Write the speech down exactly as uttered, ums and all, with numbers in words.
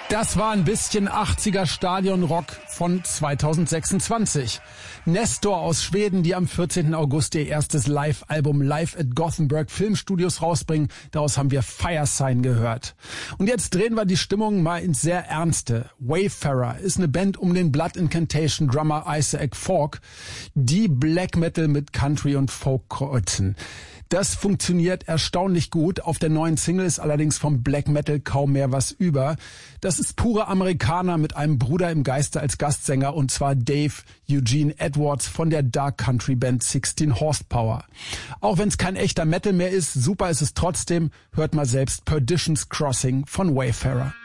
Das war ein bisschen achtziger Stadionrock von zweitausendsechsundzwanzig. Nestor aus Schweden, die am vierzehnten August ihr erstes Live-Album Live at Gothenburg Filmstudios rausbringen. Daraus haben wir Fire Sign gehört. Und jetzt drehen wir die Stimmung mal ins sehr Ernste. Wayfarer ist eine Band um den Blood Incantation Drummer Isaac Falk, die Black Metal mit Country und Folk kreuzen. Das funktioniert erstaunlich gut. Auf der neuen Single ist allerdings vom Black Metal kaum mehr was über. Das ist pure Amerikaner mit einem Bruder im Geiste als Gastsänger, und zwar Dave Eugene Edwards von der Dark Country Band sixteen Horsepower. Auch wenn es kein echter Metal mehr ist, super ist es trotzdem. Hört mal selbst Perdition's Crossing von Wayfarer.